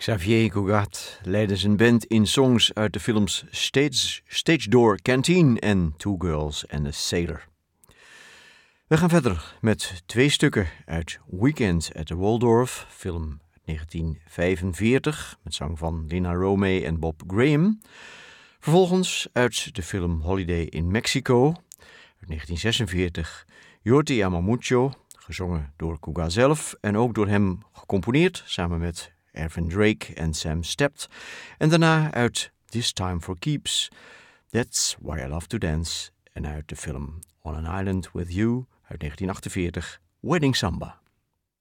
Xavier Cugat leidde zijn band in songs uit de films Stage Door Canteen en Two Girls and a Sailor. We gaan verder met 2 stukken uit Weekend at the Waldorf, film 1945, met zang van Lina Romay en Bob Graham. Vervolgens uit de film Holiday in Mexico, uit 1946, Yo Te Amo Mucho, gezongen door Cugat zelf en ook door hem gecomponeerd, samen met Ervin Drake en Sam Stept. En daarna uit This Time for Keeps, That's Why I Love to Dance, en uit de film On an Island with You uit 1948, Wedding Samba.